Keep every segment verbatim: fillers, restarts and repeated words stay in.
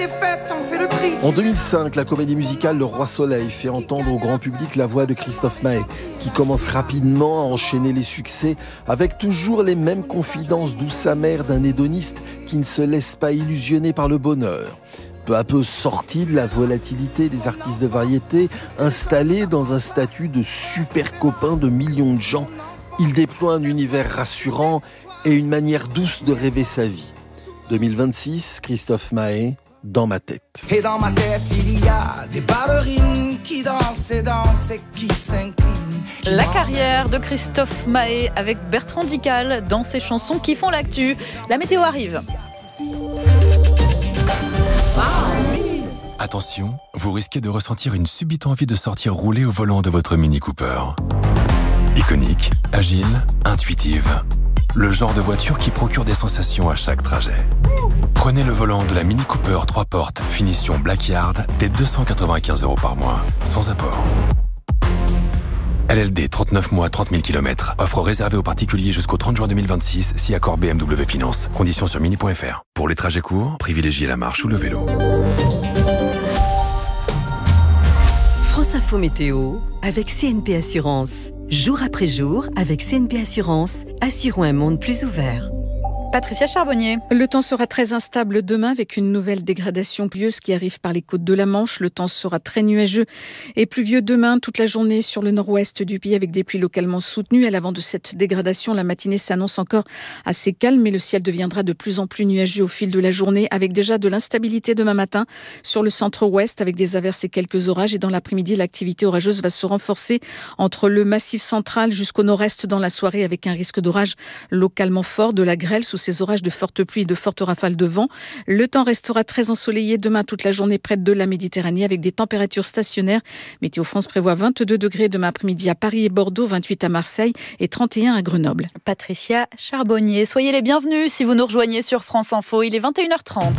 En deux mille cinq, la comédie musicale Le Roi Soleil fait entendre au grand public la voix de Christophe Maé, qui commence rapidement à enchaîner les succès avec toujours les mêmes confidences douces amères d'un hédoniste qui ne se laisse pas illusionner par le bonheur. Peu à peu sorti de la volatilité des artistes de variété, installé dans un statut de super copain de millions de gens, il déploie un univers rassurant et une manière douce de rêver sa vie. deux mille vingt-six, Christophe Maé, Dans ma tête. Et dans ma tête, il y a des ballerines qui dansent et dansent et qui s'inclinent. La carrière de Christophe Maé avec Bertrand Dical dans ses chansons qui font l'actu. La météo arrive. Attention, vous risquez de ressentir une subite envie de sortir rouler au volant de votre Mini Cooper. Iconique, agile, intuitive. Le genre de voiture qui procure des sensations à chaque trajet. Prenez le volant de la Mini Cooper trois portes, finition Blackyard, dès deux cent quatre-vingt-quinze euros par mois, sans apport. L L D, trente-neuf mois, trente mille kilomètres. Offre réservée aux particuliers jusqu'au trente juin deux mille vingt-six, si accord B M W Finance. Conditions sur mini point f r. Pour les trajets courts, privilégiez la marche ou le vélo. France Info Météo avec C N P Assurance. Jour après jour, avec C N P Assurance, assurons un monde plus ouvert. Patricia Charbonnier. Le temps sera très instable demain avec une nouvelle dégradation pluvieuse qui arrive par les côtes de la Manche. Le temps sera très nuageux et pluvieux demain toute la journée sur le nord-ouest du pays avec des pluies localement soutenues. À l'avant de cette dégradation, la matinée s'annonce encore assez calme, mais le ciel deviendra de plus en plus nuageux au fil de la journée avec déjà de l'instabilité demain matin sur le centre-ouest avec des averses et quelques orages. Et dans l'après-midi, l'activité orageuse va se renforcer entre le massif central jusqu'au nord-est dans la soirée avec un risque d'orage localement fort, de la grêle sous ces orages de fortes pluies et de fortes rafales de vent. Le temps restera très ensoleillé demain toute la journée près de la Méditerranée avec des températures stationnaires. Météo France prévoit vingt-deux degrés demain après-midi à Paris et Bordeaux, vingt-huit à Marseille et trente et un à Grenoble. Patricia Charbonnier, soyez les bienvenus si vous nous rejoignez sur France Info. Il est vingt et une heures trente.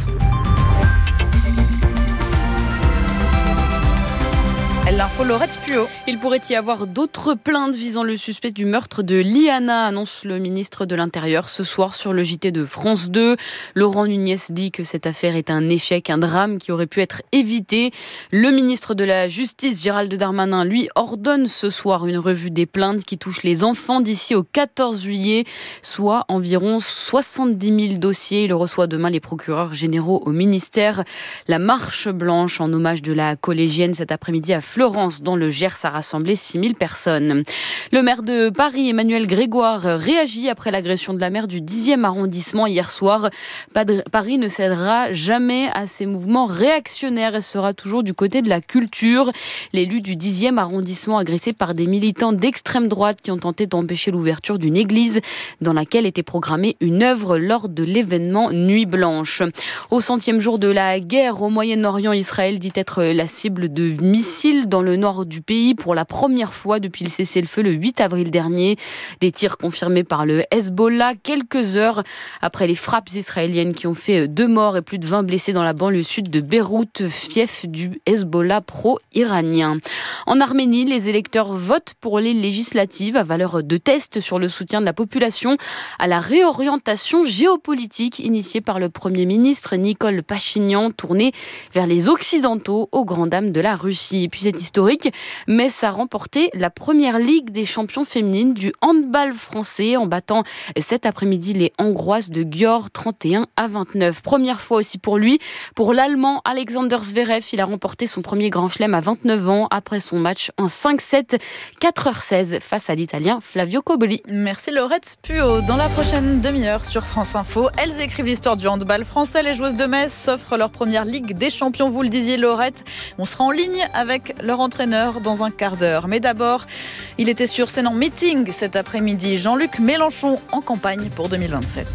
L'info Laurette Puot. Il pourrait y avoir d'autres plaintes visant le suspect du meurtre de Liana, annonce le ministre de l'Intérieur ce soir sur le J T de France deux. Laurent Nunez dit que cette affaire est un échec, un drame qui aurait pu être évité. Le ministre de la Justice, Gérald Darmanin, lui, ordonne ce soir une revue des plaintes qui touchent les enfants d'ici au quatorze juillet, soit environ soixante-dix mille dossiers. Il reçoit demain les procureurs généraux au ministère. La marche blanche en hommage de la collégienne cet après-midi à Florence. Florence, dans le Gers, a rassemblé six mille personnes. Le maire de Paris, Emmanuel Grégoire, réagit après l'agression de la maire du dixième arrondissement hier soir. Paris ne cédera jamais à ces mouvements réactionnaires et sera toujours du côté de la culture. L'élu du dixième arrondissement agressé par des militants d'extrême droite qui ont tenté d'empêcher l'ouverture d'une église dans laquelle était programmée une œuvre lors de l'événement Nuit Blanche. Au centième jour de la guerre au Moyen-Orient, Israël dit être la cible de missiles dans le nord du pays pour la première fois depuis le cessez-le-feu le huit avril dernier. Des tirs confirmés par le Hezbollah quelques heures après les frappes israéliennes qui ont fait deux morts et plus de vingt blessés dans la banlieue sud de Beyrouth, fief du Hezbollah pro-iranien. En Arménie, les électeurs votent pour les législatives à valeur de test sur le soutien de la population à la réorientation géopolitique initiée par le Premier ministre Nikol Pachinian, tournée vers les Occidentaux aux grandes dames de la Russie. Et puis c'est historique, Metz a remporté la première Ligue des champions féminines du handball français en battant cet après-midi les Hongroises de Győr trente et un à vingt-neuf. Première fois aussi pour lui, pour l'Allemand Alexander Zverev, il a remporté son premier grand chelem à vingt-neuf ans après son match en cinq sept, quatre heures seize face à l'Italien Flavio Cobolli. Merci Laurette Puot. Dans la prochaine demi-heure sur France Info, elles écrivent l'histoire du handball français. Les joueuses de Metz s'offrent leur première Ligue des champions, vous le disiez Laurette. On sera en ligne avec leur entraîneur dans un quart d'heure. Mais d'abord, il était sur scène en meeting cet après-midi. Jean-Luc Mélenchon en campagne pour deux mille vingt-sept.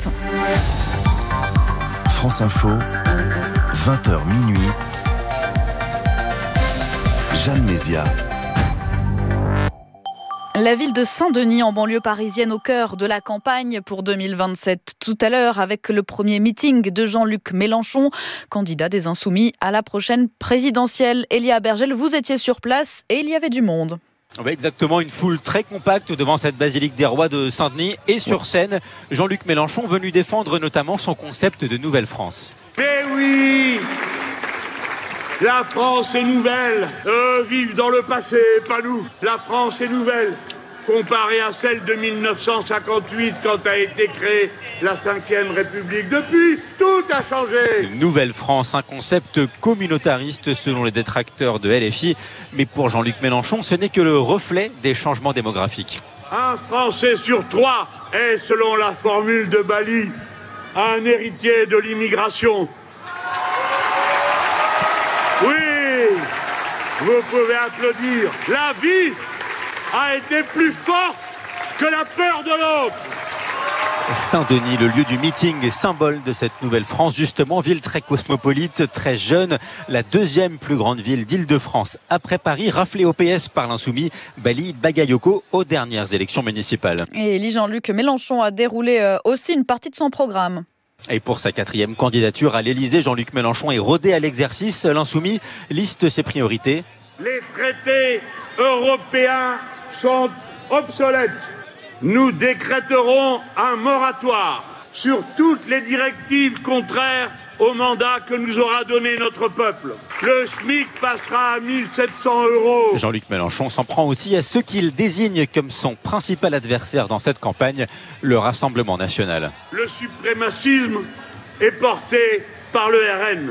France Info, vingt heures minuit. Jeanne Mézia. La ville de Saint-Denis, en banlieue parisienne, au cœur de la campagne pour deux mille vingt-sept. Tout à l'heure, avec le premier meeting de Jean-Luc Mélenchon, candidat des Insoumis à la prochaine présidentielle. Elia Bergel, vous étiez sur place et il y avait du monde. Oui, exactement, une foule très compacte devant cette basilique des rois de Saint-Denis. Et sur scène, Jean-Luc Mélenchon venu défendre notamment son concept de Nouvelle-France. Eh oui, La France est nouvelle. Eux vivent dans le passé, pas nous. La France est nouvelle. Comparée à celle de mille neuf cent cinquante-huit, quand a été créée la cinquième République. Depuis, tout a changé. Une nouvelle France, un concept communautariste selon les détracteurs de L F I. Mais pour Jean-Luc Mélenchon, ce n'est que le reflet des changements démographiques. Un Français sur trois est, selon la formule de Bali, un héritier de l'immigration. Oui, vous pouvez applaudir. La vie a été plus forte que la peur de l'autre. Saint-Denis, le lieu du meeting, symbole de cette nouvelle France, justement, ville très cosmopolite, très jeune, la deuxième plus grande ville d'Île-de-France après Paris, raflée au P S par l'insoumis Bali Bagayoko aux dernières élections municipales. Et Jean-Luc Mélenchon a déroulé aussi une partie de son programme. Et pour sa quatrième candidature à l'Élysée, Jean-Luc Mélenchon est rodé à l'exercice. L'insoumis liste ses priorités. Les traités européens sont obsolètes. Nous décréterons un moratoire sur toutes les directives contraires au mandat que nous aura donné notre peuple. Le SMIC passera à mille sept cents euros. Jean-Luc Mélenchon s'en prend aussi à ceux qu'il désigne comme son principal adversaire dans cette campagne, le Rassemblement national. Le suprémacisme est porté par le R N.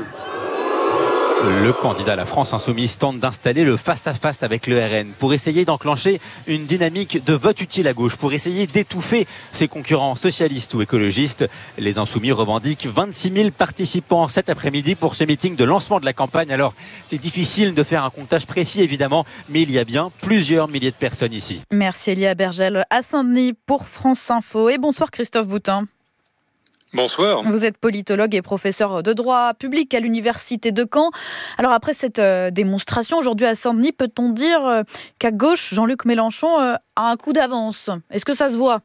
Le candidat à la France insoumise tente d'installer le face-à-face avec le R N pour essayer d'enclencher une dynamique de vote utile à gauche, pour essayer d'étouffer ses concurrents socialistes ou écologistes. Les insoumis revendiquent vingt-six mille participants cet après-midi pour ce meeting de lancement de la campagne. Alors, c'est difficile de faire un comptage précis, évidemment, mais il y a bien plusieurs milliers de personnes ici. Merci Elia Bergel à Saint-Denis pour France Info. Et bonsoir Christophe Boutin. Bonsoir. Vous êtes politologue et professeur de droit public à l'université de Caen. Alors après cette euh, démonstration aujourd'hui à Saint-Denis, peut-on dire euh, qu'à gauche, Jean-Luc Mélenchon euh, a un coup d'avance? Est-ce que ça se voit?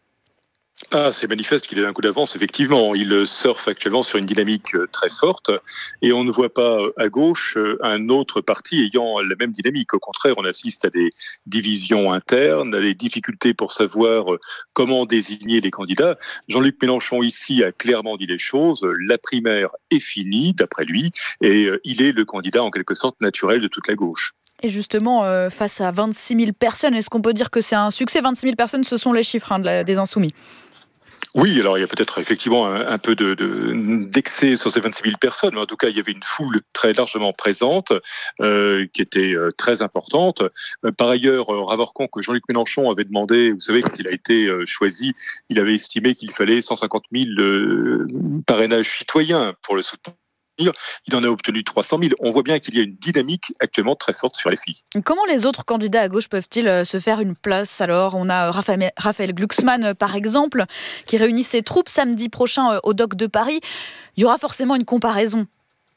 Ah, c'est manifeste qu'il a un coup d'avance, effectivement. Il surfe actuellement sur une dynamique très forte et on ne voit pas à gauche un autre parti ayant la même dynamique. Au contraire, on assiste à des divisions internes, à des difficultés pour savoir comment désigner les candidats. Jean-Luc Mélenchon, ici, a clairement dit les choses. La primaire est finie, d'après lui, et il est le candidat, en quelque sorte, naturel de toute la gauche. Et justement, euh, face à vingt-six mille personnes, est-ce qu'on peut dire que c'est un succès? vingt-six mille personnes, ce sont les chiffres hein, de la, des Insoumis. Oui, alors il y a peut-être effectivement un, un peu de, de, d'excès sur ces vingt-six mille personnes, mais en tout cas il y avait une foule très largement présente, euh, qui était euh, très importante. Euh, par ailleurs, euh, remarquons que Jean-Luc Mélenchon avait demandé, vous savez, quand il a été euh, choisi, il avait estimé qu'il fallait cent cinquante mille euh, parrainages citoyens pour le soutenir. Il en a obtenu trois cent mille. On voit bien qu'il y a une dynamique actuellement très forte sur les filles. Comment les autres candidats à gauche peuvent-ils se faire une place alors? On a Raphaël, Raphaël Glucksmann, par exemple, qui réunit ses troupes samedi prochain au Dock de Paris. Il y aura forcément une comparaison.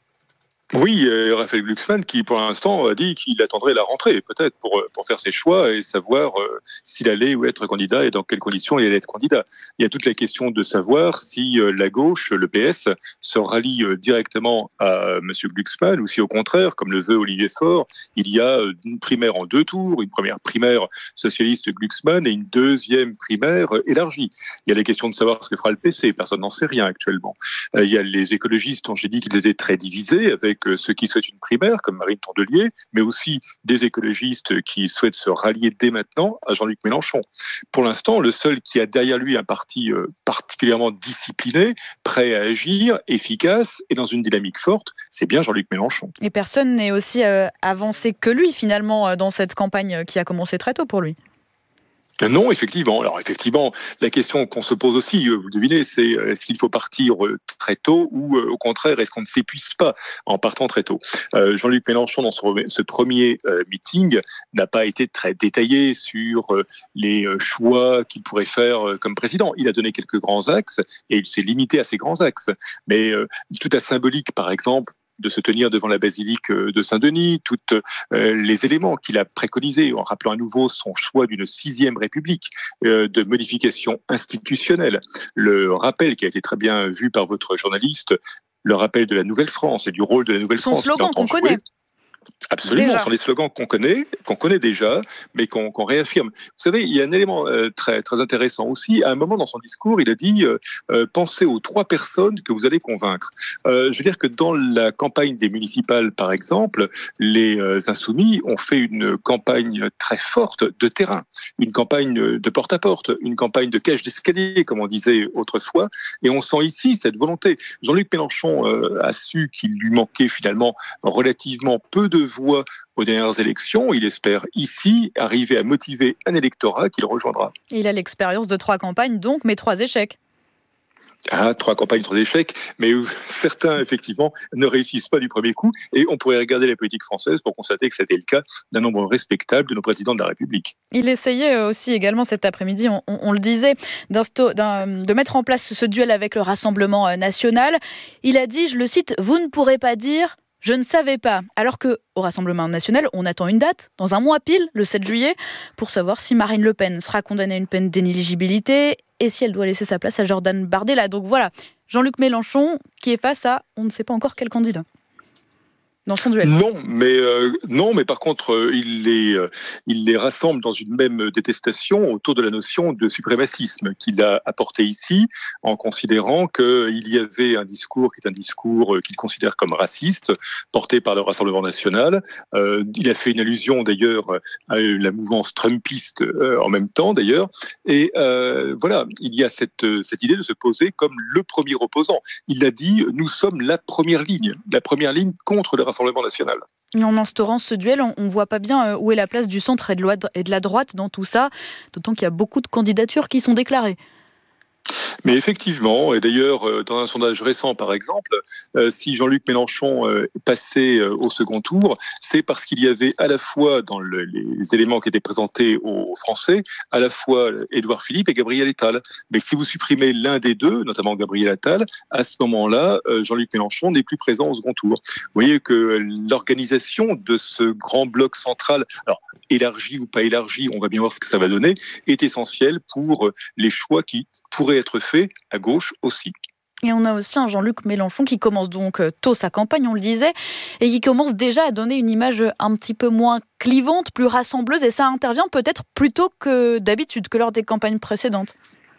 Oui, euh, Raphaël Glucksmann qui pour l'instant a dit qu'il attendrait la rentrée peut-être pour pour faire ses choix et savoir euh, s'il allait ou être candidat et dans quelles conditions il allait être candidat. Il y a toute la question de savoir si euh, la gauche, le P S, se rallie euh, directement à Monsieur Glucksmann ou si au contraire, comme le veut Olivier Faure, il y a une primaire en deux tours, une première primaire socialiste Glucksmann et une deuxième primaire euh, élargie. Il y a la question de savoir ce que fera le P C, personne n'en sait rien actuellement. Euh, il y a les écologistes dont j'ai dit qu'ils étaient très divisés avec ceux qui souhaitent une primaire, comme Marine Tondelier, mais aussi des écologistes qui souhaitent se rallier dès maintenant à Jean-Luc Mélenchon. Pour l'instant, le seul qui a derrière lui un parti particulièrement discipliné, prêt à agir, efficace et dans une dynamique forte, c'est bien Jean-Luc Mélenchon. Et personne n'est aussi euh, avancé que lui, finalement, dans cette campagne qui a commencé très tôt pour lui. Non, effectivement. Alors effectivement, la question qu'on se pose aussi, vous devinez, c'est est-ce qu'il faut partir très tôt ou au contraire, est-ce qu'on ne s'épuise pas en partant très tôt? euh, Jean-Luc Mélenchon, dans ce, ce premier euh, meeting, n'a pas été très détaillé sur euh, les choix qu'il pourrait faire euh, comme président. Il a donné quelques grands axes et il s'est limité à ces grands axes. Mais euh, tout à symbolique, par exemple, de se tenir devant la basilique de Saint-Denis, tous euh, les éléments qu'il a préconisés, en rappelant à nouveau son choix d'une sixième république, euh, de modification institutionnelle, le rappel qui a été très bien vu par votre journaliste, le rappel de la Nouvelle-France et du rôle de la Nouvelle-France. Son slogan qu'on connaît. Absolument, déjà. ce sont des slogans qu'on connaît, qu'on connaît déjà, mais qu'on, qu'on réaffirme. Vous savez, il y a un élément euh, très, très intéressant aussi. À un moment dans son discours, il a dit euh, euh, « Pensez aux trois personnes que vous allez convaincre euh, ». Je veux dire que dans la campagne des municipales, par exemple, les euh, Insoumis ont fait une campagne très forte de terrain, une campagne de porte-à-porte, une campagne de cage d'escalier, comme on disait autrefois, et on sent ici cette volonté. Jean-Luc Mélenchon euh, a su qu'il lui manquait finalement relativement peu de voix aux dernières élections. Il espère ici arriver à motiver un électorat qui le rejoindra. Il a l'expérience de trois campagnes, donc, mais trois échecs. Ah, trois campagnes, trois échecs, mais certains, effectivement, ne réussissent pas du premier coup. Et on pourrait regarder la politique française pour constater que c'était le cas d'un nombre respectable de nos présidents de la République. Il essayait aussi également cet après-midi, on, on, on le disait, d'insto, d'un, de mettre en place ce duel avec le Rassemblement national. Il a dit, je le cite, « Vous ne pourrez pas dire... » Je ne savais pas. Alors qu'au Rassemblement national, on attend une date, dans un mois pile, le sept juillet, pour savoir si Marine Le Pen sera condamnée à une peine d'inéligibilité et si elle doit laisser sa place à Jordan Bardella. Donc voilà, Jean-Luc Mélenchon qui est face à, on ne sait pas encore quel candidat dans son duel. Non, mais euh, non, mais par contre, euh, il les euh, il les rassemble dans une même détestation autour de la notion de suprémacisme qu'il a apporté ici, en considérant qu'il y avait un discours qui est un discours qu'il considère comme raciste, porté par le Rassemblement national. Euh, il a fait une allusion d'ailleurs à la mouvance trumpiste euh, en même temps d'ailleurs. Et euh, voilà, il y a cette cette idée de se poser comme le premier opposant. Il a dit, nous sommes la première ligne, la première ligne contre le Rassemblement national. En instaurant ce duel, on ne voit pas bien où est la place du centre et de la droite dans tout ça, d'autant qu'il y a beaucoup de candidatures qui sont déclarées. Mais effectivement, et d'ailleurs, dans un sondage récent, par exemple, euh, si Jean-Luc Mélenchon euh, passait euh, au second tour, c'est parce qu'il y avait à la fois, dans le, les éléments qui étaient présentés aux Français, à la fois Édouard Philippe et Gabriel Attal. Mais si vous supprimez l'un des deux, notamment Gabriel Attal, à ce moment-là, euh, Jean-Luc Mélenchon n'est plus présent au second tour. Vous voyez que l'organisation de ce grand bloc central, alors élargi ou pas élargi, on va bien voir ce que ça va donner, est essentielle pour les choix qui pourraient être faits à gauche aussi. Et on a aussi un Jean-Luc Mélenchon qui commence donc tôt sa campagne, on le disait, et qui commence déjà à donner une image un petit peu moins clivante, plus rassembleuse, et ça intervient peut-être plus tôt que d'habitude, que lors des campagnes précédentes.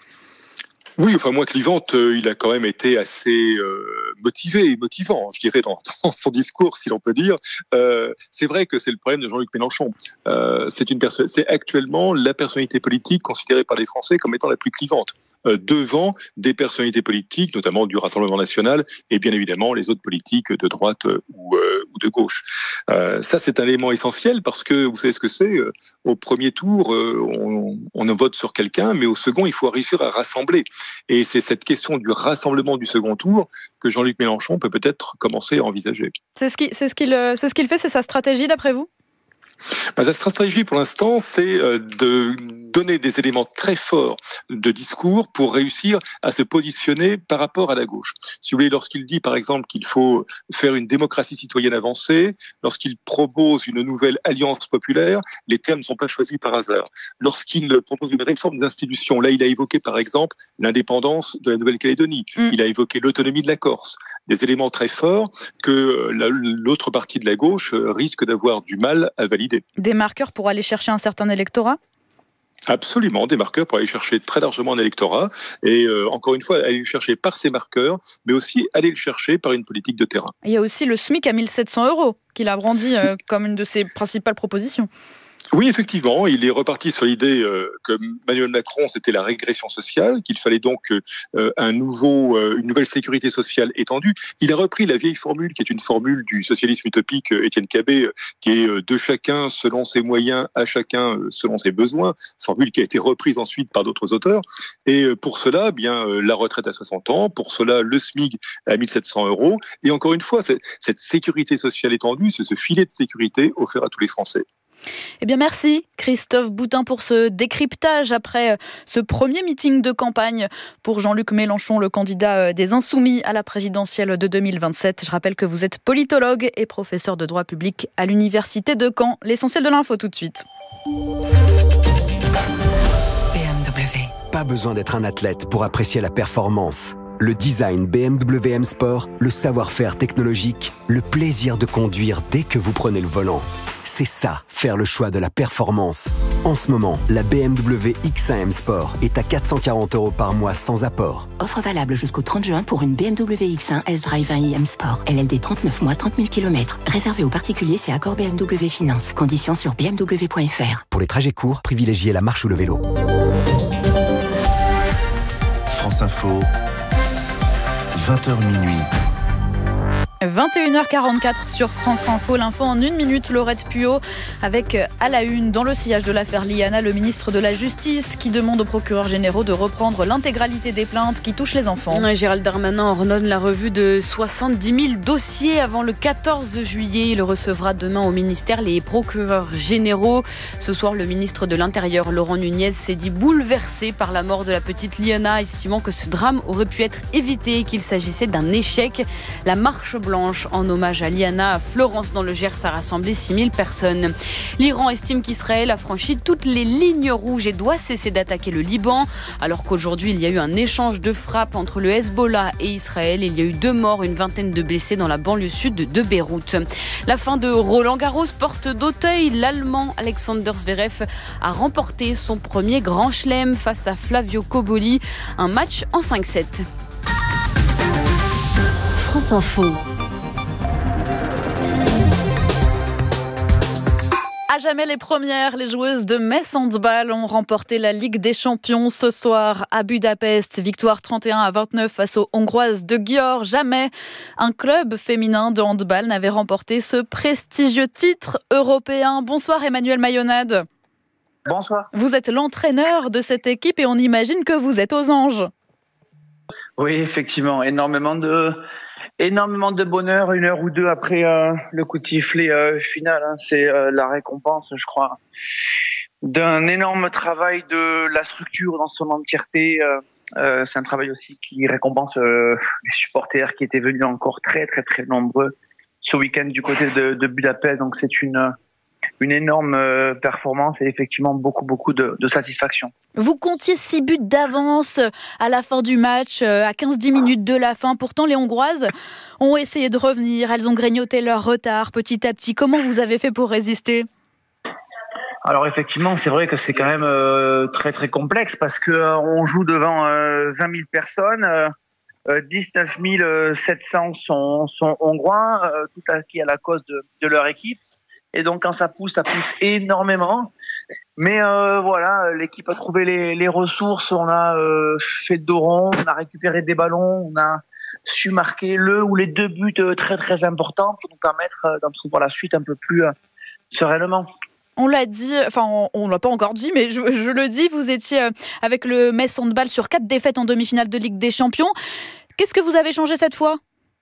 Oui, enfin moins clivante, euh, il a quand même été assez euh, motivé et motivant, je dirais, dans, dans son discours, si l'on peut dire. Euh, c'est vrai que c'est le problème de Jean-Luc Mélenchon. Euh, c'est, une perso- c'est actuellement la personnalité politique considérée par les Français comme étant la plus clivante. Euh, devant des personnalités politiques, notamment du Rassemblement national, et bien évidemment les autres politiques de droite euh, ou, euh, ou de gauche. Euh, ça, c'est un élément essentiel parce que, vous savez ce que c'est, euh, au premier tour, euh, on, on vote sur quelqu'un, mais au second, il faut réussir à rassembler. Et c'est cette question du rassemblement du second tour que Jean-Luc Mélenchon peut peut-être commencer à envisager. C'est ce, qui, c'est ce, qu'il, c'est ce qu'il fait, c'est sa stratégie d'après vous ? Ben, sa stratégie pour l'instant, c'est de donner des éléments très forts de discours pour réussir à se positionner par rapport à la gauche. Si vous voulez, lorsqu'il dit par exemple qu'il faut faire une démocratie citoyenne avancée, lorsqu'il propose une nouvelle alliance populaire, les termes ne sont pas choisis par hasard. Lorsqu'il propose une réforme des institutions, là il a évoqué par exemple l'indépendance de la Nouvelle-Calédonie, mmh. il a évoqué l'autonomie de la Corse, des éléments très forts que l'autre partie de la gauche risque d'avoir du mal à valider. Des marqueurs pour aller chercher un certain électorat ? Absolument, des marqueurs pour aller chercher très largement un électorat et euh, encore une fois, aller le chercher par ces marqueurs, mais aussi aller le chercher par une politique de terrain. Il y a aussi le SMIC à mille sept cents euros qu'il a brandi euh, comme une de ses principales propositions. Oui, effectivement, il est reparti sur l'idée euh, que Emmanuel Macron, c'était la régression sociale, qu'il fallait donc euh, un nouveau, euh, une nouvelle sécurité sociale étendue. Il a repris la vieille formule, qui est une formule du socialisme utopique euh, Étienne Cabet, euh, qui est euh, de chacun selon ses moyens, à chacun euh, selon ses besoins, formule qui a été reprise ensuite par d'autres auteurs. Et euh, pour cela, bien euh, la retraite à soixante ans, pour cela le SMIC à mille sept cents euros. Et encore une fois, cette, cette sécurité sociale étendue, c'est ce filet de sécurité offert à tous les Français. Eh bien merci Christophe Boutin pour ce décryptage après ce premier meeting de campagne pour Jean-Luc Mélenchon, le candidat des Insoumis à la présidentielle de deux mille vingt-sept. Je rappelle que vous êtes politologue et professeur de droit public à l'université de Caen. L'essentiel de l'info tout de suite. B M W. Pas besoin d'être un athlète pour apprécier la performance. Le design B M W M Sport, le savoir-faire technologique, le plaisir de conduire dès que vous prenez le volant. C'est ça, faire le choix de la performance. En ce moment, la B M W X un M Sport est à quatre cent quarante euros par mois sans apport. Offre valable jusqu'au trente juin pour une B M W X un S-Drive un i M Sport. L L D trente-neuf mois, trente mille kilomètres. Réservé aux particuliers, c'est accord B M W Finance. Conditions sur b m w point f r. Pour les trajets courts, privilégiez la marche ou le vélo. France Info, vingt heures minuit. vingt et une heures quarante-quatre sur France Info, l'info en une minute, Laurette Puot, avec à la une, dans le sillage de l'affaire Liana, le ministre de la Justice qui demande aux procureurs généraux de reprendre l'intégralité des plaintes qui touchent les enfants. Gérald Darmanin ordonne la revue de soixante-dix mille dossiers avant le quatorze juillet. Il recevra demain au ministère les procureurs généraux. Ce soir, le ministre de l'Intérieur, Laurent Nunez, s'est dit bouleversé par la mort de la petite Liana, estimant que ce drame aurait pu être évité et qu'il s'agissait d'un échec. La marche blanche en hommage à Liana à Florence dans le Gers a rassemblé six mille personnes. L'Iran estime qu'Israël a franchi toutes les lignes rouges et doit cesser d'attaquer le Liban. Alors qu'aujourd'hui, il y a eu un échange de frappes entre le Hezbollah et Israël. Il y a eu deux morts, une vingtaine de blessés dans la banlieue sud de Beyrouth. La fin de Roland Garros porte d'Auteuil. L'Allemand Alexander Zverev a remporté son premier grand chelem face à Flavio Cobolli. Un match en cinq sept. France Info. À jamais les premières, les joueuses de Metz Handball ont remporté la Ligue des Champions ce soir à Budapest. Victoire trente et un à vingt-neuf face aux Hongroises de Győr. Jamais un club féminin de handball n'avait remporté ce prestigieux titre européen. Bonsoir Emmanuel Mayonade. Bonsoir. Vous êtes l'entraîneur de cette équipe et on imagine que vous êtes aux anges. Oui, effectivement, énormément de... Énormément de bonheur, une heure ou deux après euh, le coup de sifflet euh, final. Hein, c'est euh, la récompense, je crois, d'un énorme travail de la structure dans son entièreté. Euh, euh, c'est un travail aussi qui récompense euh, les supporters qui étaient venus encore très très très nombreux ce week-end du côté de, de Budapest. Donc c'est une une énorme euh, performance et effectivement beaucoup beaucoup de, de satisfaction. Vous comptiez six buts d'avance à la fin du match, à quinze dix minutes de la fin. Pourtant, les Hongroises ont essayé de revenir. Elles ont grignoté leur retard petit à petit. Comment vous avez fait pour résister ? Alors effectivement, c'est vrai que c'est quand même euh, très très complexe parce que euh, on joue devant euh, vingt mille personnes. Euh, dix-neuf mille sept cents sont, sont hongrois, euh, tout acquis à la cause de, de leur équipe. Et donc quand ça pousse, ça pousse énormément. Mais euh, voilà, l'équipe a trouvé les, les ressources, on a euh, fait de dos rond, on a récupéré des ballons, on a su marquer le ou les deux buts très très importants pour nous permettre d'entrevoir la suite un peu plus euh, sereinement. On l'a dit, enfin on ne l'a pas encore dit, mais je, je le dis, vous étiez avec le Metz Handball sur quatre défaites en demi-finale de Ligue des Champions. Qu'est-ce que vous avez changé cette fois ?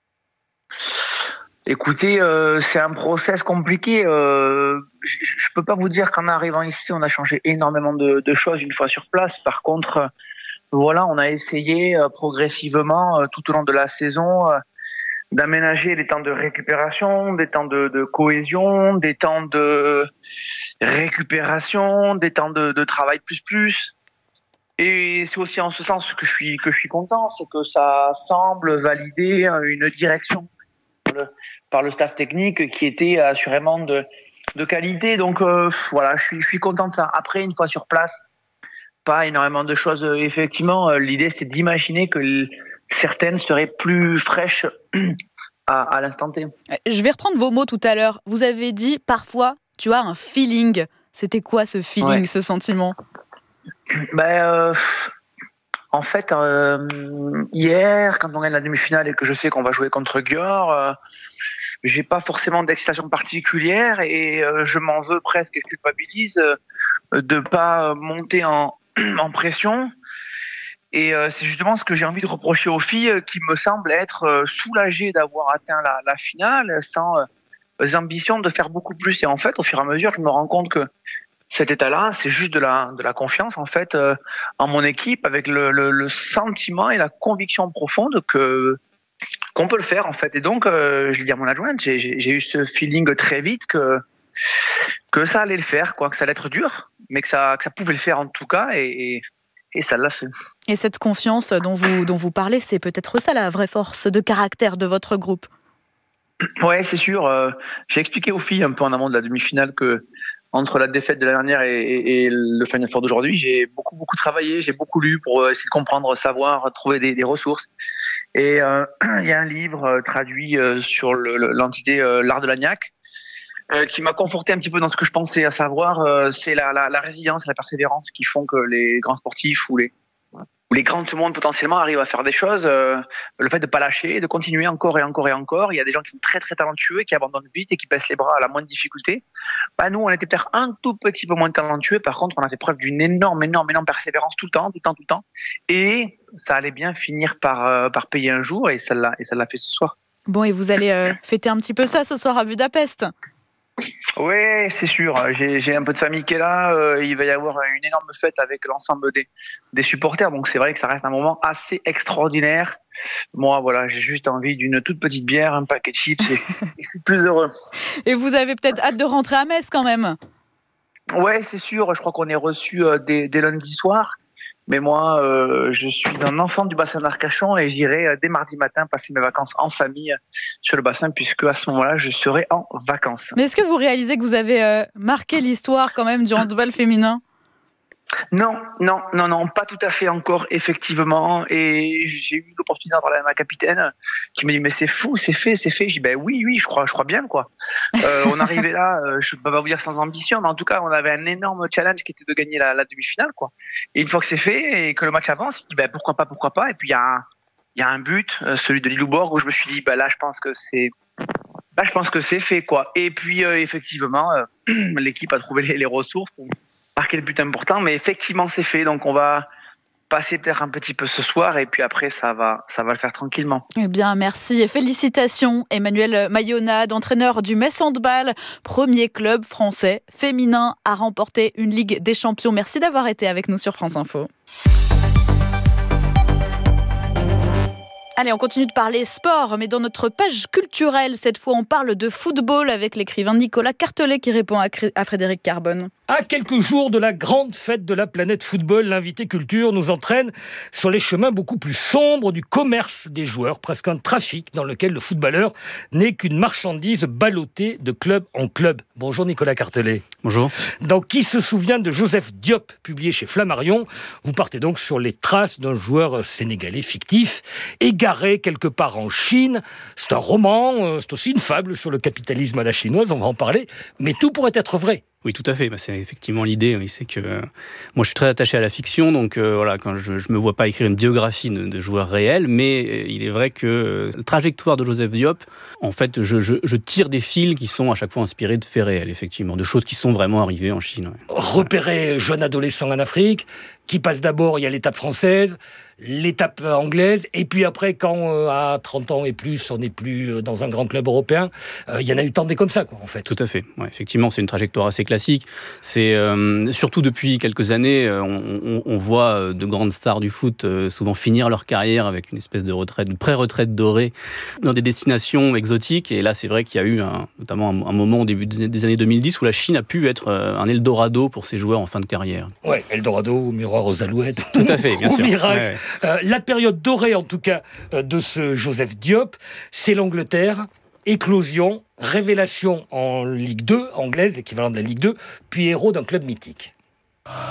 Écoutez, euh, c'est un process compliqué. Euh, je ne peux pas vous dire qu'en arrivant ici, on a changé énormément de, de choses une fois sur place. Par contre, euh, voilà, on a essayé euh, progressivement euh, tout au long de la saison euh, d'aménager les temps de récupération, des temps de, de cohésion, des temps de récupération, des temps de, de travail plus plus. Et c'est aussi en ce sens que je suis que je suis content, c'est que ça semble valider une direction par le staff technique qui était assurément de, de qualité. Donc euh, voilà, je suis, je suis content de ça. Après, une fois sur place, pas énormément de choses. Effectivement, l'idée c'était d'imaginer que l- certaines seraient plus fraîches à, à l'instant T. Je vais reprendre vos mots tout à l'heure. Vous avez dit parfois, tu as un feeling. C'était quoi ce feeling, ouais. ce sentiment ? Ben, euh, en fait, euh, hier, quand on gagne la demi-finale et que je sais qu'on va jouer contre Győr, euh, j'ai pas forcément d'excitation particulière et euh, je m'en veux presque et culpabilise euh, de pas monter en, en pression. Et euh, c'est justement ce que j'ai envie de reprocher aux filles euh, qui me semblent être euh, soulagées d'avoir atteint la, la finale sans euh, ambition de faire beaucoup plus. Et en fait, au fur et à mesure, je me rends compte que cet état-là, c'est juste de la, de la confiance en fait euh, en mon équipe, avec le, le, le sentiment et la conviction profonde que qu'on peut le faire en fait. Et donc, euh, je l'ai dit à mon adjointe, j'ai, j'ai, j'ai eu ce feeling très vite que que ça allait le faire, quoi, que ça allait être dur, mais que ça que ça pouvait le faire en tout cas. Et, et, et ça l'a fait. Et cette confiance dont vous, dont vous parlez, c'est peut-être ça la vraie force de caractère de votre groupe. Ouais, c'est sûr. Euh, j'ai expliqué aux filles un peu en amont de la demi-finale que entre la défaite de la dernière et, et, et le Final Four d'aujourd'hui, j'ai beaucoup beaucoup travaillé, j'ai beaucoup lu pour essayer de comprendre, savoir, trouver des, des ressources. Et euh, il y a un livre euh, traduit euh, sur le, le, l'entité euh, l'art de l'agnac euh, qui m'a conforté un petit peu dans ce que je pensais, à savoir euh, c'est la, la, la résilience et la persévérance qui font que les grands sportifs ou les où les grands de ce monde potentiellement arrivent à faire des choses, euh, le fait de pas lâcher, de continuer encore et encore et encore. Il y a des gens qui sont très très talentueux et qui abandonnent vite et qui baissent les bras à la moindre difficulté. Bah nous, on était peut-être un tout petit peu moins talentueux. Par contre, on a fait preuve d'une énorme, énorme, énorme persévérance tout le temps, tout le temps, tout le temps. Et ça allait bien finir par euh, par payer un jour et ça l'a et ça l'a fait ce soir. Bon, et vous allez euh, fêter un petit peu ça ce soir à Budapest. Oui, c'est sûr. J'ai, j'ai un peu de famille qui est là. Euh, il va y avoir une énorme fête avec l'ensemble des, des supporters. Donc c'est vrai que ça reste un moment assez extraordinaire. Moi, voilà, j'ai juste envie d'une toute petite bière, un paquet de chips et je suis plus heureux. Et vous avez peut-être hâte de rentrer à Metz quand même. Ouais, c'est sûr. Je crois qu'on est reçu euh, dès, dès lundi soir. Mais moi, euh, je suis un enfant du bassin d'Arcachon et j'irai euh, dès mardi matin passer mes vacances en famille sur le bassin, puisque à ce moment-là, je serai en vacances. Mais est-ce que vous réalisez que vous avez euh, marqué l'histoire quand même du handball féminin ? Non, non, non, non, pas tout à fait encore, effectivement. Et j'ai eu l'opportunité d'en parler à ma capitaine qui m'a dit mais c'est fou, c'est fait, c'est fait. J'ai dit ben oui, oui, je crois, je crois bien quoi. Euh, on arrivait là, euh, je peux pas vous dire sans ambition, mais en tout cas on avait un énorme challenge qui était de gagner la, la demi-finale quoi. Et une fois que c'est fait et que le match avance, je dis ben pourquoi pas, pourquoi pas. Et puis il y a un, il y a un but, euh, celui de Lilleborg, où je me suis dit ben là je pense que c'est là je pense que c'est fait quoi. Et puis euh, effectivement euh, l'équipe a trouvé les, les ressources pour marquer le but important, mais effectivement c'est fait, donc on va passer peut-être un petit peu ce soir et puis après ça va, ça va le faire tranquillement. Eh bien merci et félicitations Emmanuel Mayonade, entraîneur du Metz Handball, premier club français féminin à remporter une Ligue des Champions. Merci d'avoir été avec nous sur France Info. Allez, on continue de parler sport, mais dans notre page culturelle, cette fois on parle de football avec l'écrivain Nicolas Cartelet qui répond à Frédéric Carbone. À quelques jours de la grande fête de la planète football, l'invité culture nous entraîne sur les chemins beaucoup plus sombres du commerce des joueurs, presque un trafic dans lequel le footballeur n'est qu'une marchandise ballottée de club en club. Bonjour Nicolas Cartelet. Bonjour. Dans Qui se souvient de Joseph Diop, publié chez Flammarion, vous partez donc sur les traces d'un joueur sénégalais fictif, égaré quelque part en Chine. C'est un roman, c'est aussi une fable sur le capitalisme à la chinoise, on va en parler, mais tout pourrait être vrai. Oui, tout à fait. Bah, c'est effectivement l'idée. Oui, c'est que euh, moi, je suis très attaché à la fiction, donc euh, voilà, quand je, je me vois pas écrire une biographie de, de joueurs réels, mais euh, il est vrai que euh, la trajectoire de Joseph Diop, en fait, je, je, je tire des fils qui sont à chaque fois inspirés de faits réels, effectivement, de choses qui sont vraiment arrivées en Chine. Ouais. Repéré jeune adolescent en Afrique, qui passe d'abord, il y a l'étape française, l'étape anglaise, et puis après, quand euh, à trente ans et plus, on n'est plus dans un grand club européen, euh, il y en a eu tant des comme ça, quoi, en fait. Tout à fait. Ouais, effectivement, c'est une trajectoire assez classique. C'est euh, surtout depuis quelques années, euh, on, on, on voit de grandes stars du foot euh, souvent finir leur carrière avec une espèce de retraite, de pré-retraite dorée dans des destinations exotiques. Et là, c'est vrai qu'il y a eu un, notamment un, un moment au début des années deux mille dix où la Chine a pu être euh, un Eldorado pour ses joueurs en fin de carrière. Ouais, Eldorado, miroir aux alouettes. Tout à fait, bien au sûr. Mirage. Ouais, ouais. Euh, la période dorée, en tout cas, euh, de ce Joseph Diop, c'est l'Angleterre. Éclosion, révélation en Ligue deux, anglaise, l'équivalent de la Ligue deux, puis héros d'un club mythique.